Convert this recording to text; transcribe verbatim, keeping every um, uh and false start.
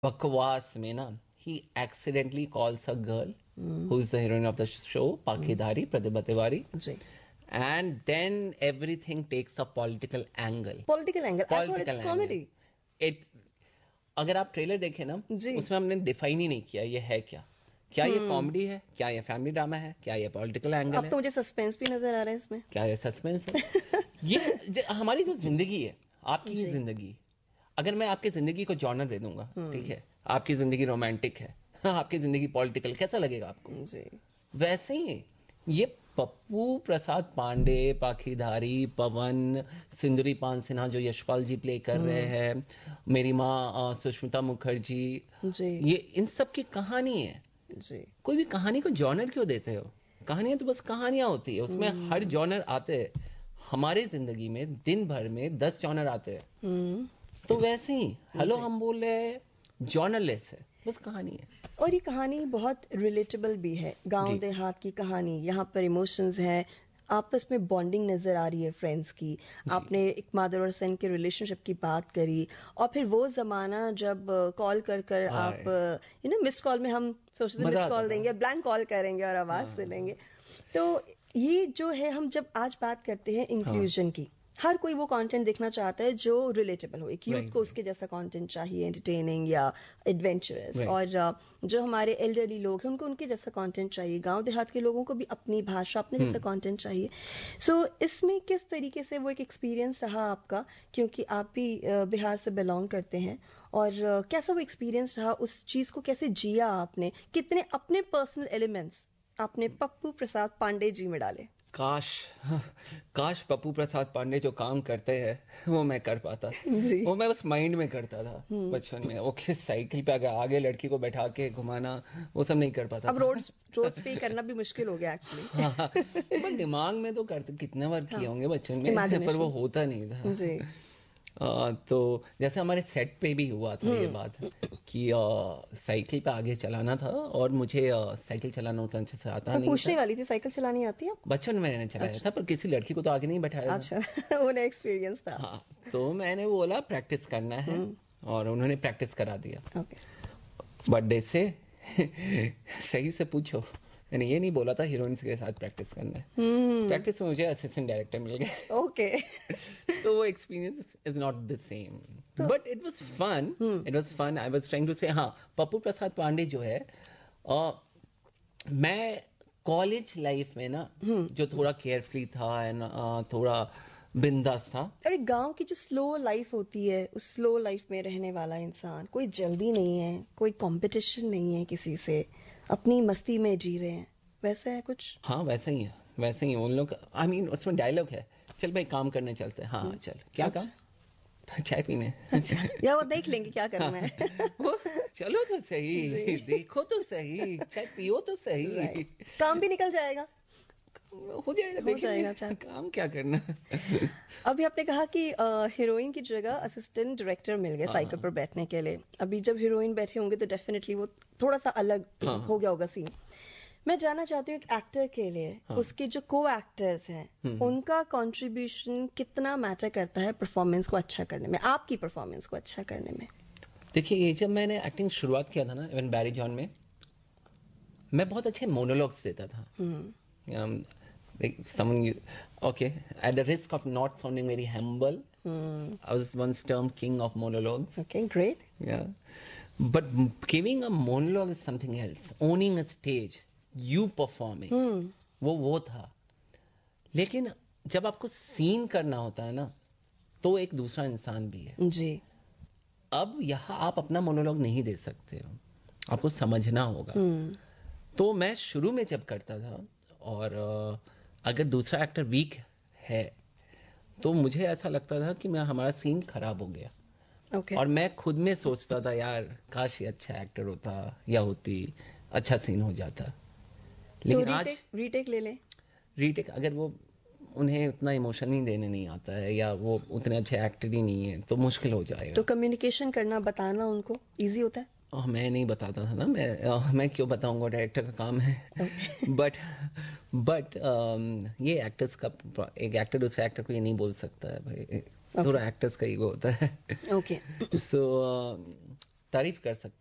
बकवास में ना ही accidentally calls a girl who is the heroine of the show पाखीधारी Pratibha Tiwari ji and then everything takes a political angle political angle I thought political it's angle comedy it अगर आप trailer देखें ना जी उसमें हमने define ही नहीं किया ये है क्या क्या ये हम्म कॉमेडी है क्या ये फैमिली ड्रामा है क्या ये पॉलिटिकल एंगल अब है तो मुझे सस्पेंस भी नजर आ रहा है इसमें क्या ये सस्पेंस है ये ज- हमारी जो जिंदगी है आपकी ही जी जिंदगी अगर मैं आपकी जिंदगी को जॉनर दे दूंगा ठीक हम्म है आपकी जिंदगी रोमांटिक है हाँ, आपकी जिंदगी पॉलिटिकल कैसा लगेगा आपको जी वैसे ही ये पप्पू प्रसाद पांडे पाखीधारी पवन सिंदूरी पान सिन्हा जो यशपाल जी प्ले कर रहे हम्म हैं मेरी माँ अ, सुष्मिता मुखर्जी जी ये इन सब की कहानी है जी कोई भी कहानी को जॉनर क्यों देते हो कहानियां तो बस कहानियां होती है उसमें हर हम्म जॉनर आते हैं हमारी जिंदगी में दिन भर में दस जॉनर आते हैं हम्म तो वैसे ही हेलो जी हम बोल रहे हैं जॉनरलेस है बस कहानी है और ये कहानी बहुत रिलेटेबल भी है गांव जी देहात की कहानी यहाँ पर इमोशंस है आपस में बॉन्डिंग नजर आ रही है फ्रेंड्स की जी आपने एक मदर और सन के रिलेशनशिप की बात करी और फिर वो जमाना जब कॉल कर कर आप hi you know missed call में हम सोचते थे मजा मिस्ड आता कॉल था देंगे ब्लैंक कॉल करेंगे और आवाज हाँ सुनेंगे तो ये जो है हम जब आज बात करते हैं हाँ इंक्लूजन की हर कोई वो कंटेंट देखना चाहता है जो रिलेटेबल हो एक यूथ राइट को उसके जैसा कंटेंट चाहिए एंटरटेनिंग या एडवेंचरस राइट और अ, जो हमारे एल्डरली लोग हैं उनको उनके जैसा कंटेंट चाहिए गांव देहात के लोगों को भी अपनी भाषा अपने जैसा हम्म कंटेंट चाहिए सो so, इसमें किस तरीके से वो एक एक्सपीरियंस रहा आपका क्योंकि आप भी अ, बिहार से बिलोंग करते हैं और अ, कैसा वो एक्सपीरियंस रहा उस चीज को कैसे जिया आपने कितने अपने पर्सनल एलिमेंट्स आपने पप्पू प्रसाद पांडे जी में डाले काश काश पप्पू प्रसाद पांडे जो काम करते हैं वो मैं कर पाता जी वो मैं बस माइंड में करता था हम्म बचपन में वो किस साइकिल पे आगे आगे लड़की को बैठा के घुमाना वो सब नहीं कर पाता अब था रोड्स रोड्स पे करना भी मुश्किल हो गया एक्चुअली हाँ पर दिमाग में तो करते कितने बार किए हाँ होंगे बचपन में पर वो इमेजिनेशन होता नहीं था जी अ, तो जैसे हमारे सेट पे भी हुआ था ये बात हम्म कि अ, साइकिल पे आगे चलाना था और मुझे अ, साइकिल चलाना उतना अच्छे से आता मैं नहीं पूछने था वाली थी साइकिल चलानी आती है आपको बचपन में मैंने चलाया अच्छा था पर किसी लड़की को तो आगे नहीं बैठाया था अच्छा वो नया एक्सपीरियंस था हाँ तो मैंने बोला प्रैक्टिस करना है हम्म और उन्होंने प्रैक्टिस करा दिया ओके बर्थडे से सही से पूछो मैंने ये नहीं बोला था हीरोइन के साथ प्रैक्टिस करना है हम्म प्रैक्टिस में मुझे असिस्टेंट डायरेक्टर मिल गए ओके तो वो experience is not the same तो but it was fun hmm it was fun I was trying to से हाँ पप्पू प्रसाद पांडे जो है अ, मैं कॉलेज लाइफ में ना हम्म जो थोड़ा केयरफ्री था एंड थोड़ा बिंदास था और एक गांव की जो स्लो लाइफ होती है उस स्लो लाइफ में रहने वाला इंसान कोई जल्दी नहीं है कोई कंपटीशन नहीं है किसी से अपनी मस्ती में जी रहे हैं वैसा है कुछ हाँ वैसे ही है वैसे ही उन लोग आई मीन उसमें डायलॉग है चल भाई काम करने चलते हैं हाँ हम्म, चल क्या अच्छा काम चाय पीने अच्छा या वो देख लेंगे क्या हाँ, करना है वो चलो तो सही जी देखो तो सही चाय पियो तो सही राइट काम भी निकल जाएगा हो जाएगा हो देखेंगे जाएगा अच्छा काम क्या करना अभी आपने कहा कि हीरोइन की जगह असिस्टेंट डायरेक्टर मिल गए साइकिल हाँ पर बैठने के लिए अभी जब हीरोइन बैठे होंगे तो डेफिनेटली वो थोड़ा सा अलग हाँ हो गया होगा सीन मैं जानना चाहती हूँ एक एक्टर के लिए हाँ उसके जो को एक्टर्स हैं हम्म उनका कंट्रीब्यूशन कितना मैटर करता है परफॉर्मेंस को अच्छा करने में आपकी परफॉर्मेंस को अच्छा करने में देखिए ये जब मैंने एक्टिंग शुरुआत किया था ना इवन बैरी जॉन में मैं बहुत अच्छे मोनोलॉग्स देता था हम्म um, like someone you, okay at the risk of not sounding very humble hmm I was once termed king of monologues okay great yeah but m- giving a monologue is something else owning a stage you performing हम्म वो वो था लेकिन जब आपको scene करना होता है ना तो एक दूसरा इंसान भी है जी अब यहाँ आप अपना मोनोलॉग नहीं दे सकते हो आपको समझना होगा हम्म तो मैं शुरू में जब करता था और अ, अगर दूसरा एक्टर वीक है तो मुझे ऐसा लगता था कि मैं हमारा सीन खराब हो गया ओके और मैं खुद में सोचता था यार काश ये अच्छा एक्टर होता या होती अच्छा सीन हो जाता तो लेकिन आज रीटेक रीटेक ले ले रीटेक अगर वो उन्हें उतना इमोशन ही देने नहीं आता है या वो उतने अच्छे एक्टर ही नहीं है तो मुश्किल हो तो जाएगा कम्युनिकेशन करना बताना उनको इजी होता है अ, मैं नहीं बताता था ना मैं अ, मैं क्यों बताऊंगा डायरेक्टर का काम है ओके बट बट ये एक्टर्स का एक एक्टर दूसरे एक्टर को ये नहीं बोल सकता है भाई ओके थोड़ा एक्टर्स का ईगो होता है ओके सो तारीफ कर सकते